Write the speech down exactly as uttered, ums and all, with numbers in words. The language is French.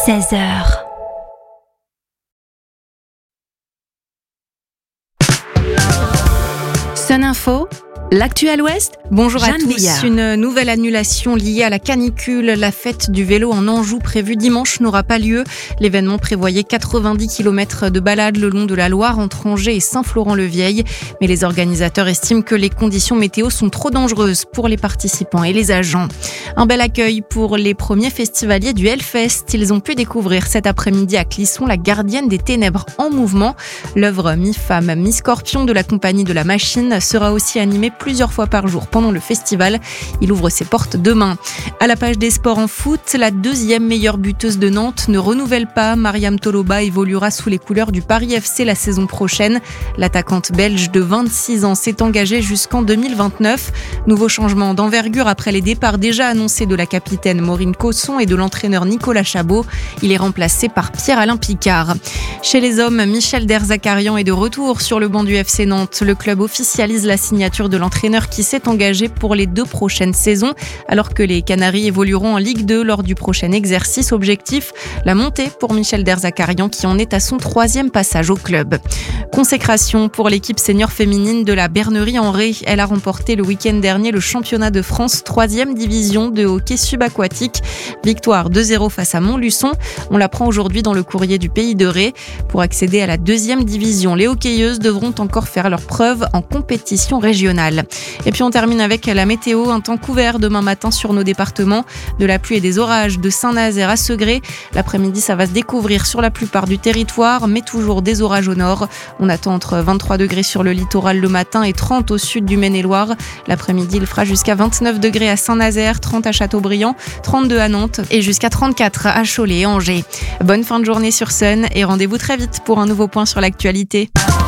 seize heures. Sun Info, l'actu à l'Ouest. Bonjour Jeanne à tous. Billard. Une nouvelle annulation liée à la canicule. La fête du vélo en Anjou prévue dimanche n'aura pas lieu. L'événement prévoyait quatre-vingt-dix kilomètres de balade le long de la Loire entre Angers et Saint-Florent-le-Vieil. Mais les organisateurs estiment que les conditions météo sont trop dangereuses pour les participants et les agents. Un bel accueil pour les premiers festivaliers du Hellfest. Ils ont pu découvrir cet après-midi à Clisson la gardienne des ténèbres en mouvement. L'œuvre mi-femme, mi-scorpion de la compagnie de la Machine sera aussi animée plusieurs fois par jour pendant le festival. Il ouvre ses portes demain. À la page des sports en foot, la deuxième meilleure buteuse de Nantes ne renouvelle pas. Mariam Toloba évoluera sous les couleurs du Paris F C la saison prochaine. L'attaquante belge de vingt-six ans s'est engagée jusqu'en deux mille vingt-neuf. Nouveau changement d'envergure après les départs déjà annoncés de la capitaine Maureen Cosson et de l'entraîneur Nicolas Chabot. Il est remplacé par Pierre-Alain Picard. Chez les hommes, Michel Derzakarian est de retour sur le banc du F C Nantes. Le club officialise la signature de l'entraîneur qui s'est engagé pour les deux prochaines saisons, alors que les Canaries évolueront en Ligue deux lors du prochain exercice. Objectif, la montée pour Michel Derzakarian qui en est à son troisième passage au club. Consécration pour l'équipe senior féminine de la Bernerie en Ré. Elle a remporté le week-end dernier le championnat de France troisième division de hockey subaquatique. Victoire deux zéro face à Montluçon. On l'apprend aujourd'hui dans le courrier du Pays de Ré. Pour accéder à la deuxième division, les hockeyeuses devront encore faire leurs preuves en compétition régionale. Et puis on termine avec la météo, un temps couvert demain matin sur nos départements, de la pluie et des orages de Saint-Nazaire à Segré. L'après-midi, ça va se découvrir sur la plupart du territoire, mais toujours des orages au nord. On attend entre vingt-trois degrés sur le littoral le matin et trente au sud du Maine-et-Loire. L'après-midi, il fera jusqu'à vingt-neuf degrés à Saint-Nazaire, trente à Châteaubriand, trente-deux à Nantes et jusqu'à trente-quatre à Cholet et Angers. Bonne fin de journée sur Sun et rendez-vous très vite pour un nouveau point sur l'actualité.